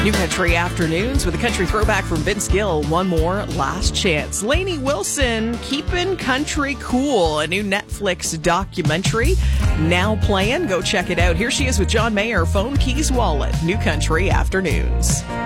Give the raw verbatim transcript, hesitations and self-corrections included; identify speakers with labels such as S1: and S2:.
S1: New Country Afternoons with a country throwback from Vince Gill. One more last chance. Lainey Wilson, Keepin' Country Cool, a new Netflix documentary now playing. Go check it out. Here she is with John Mayer, Phone Keys Wallet. New Country Afternoons.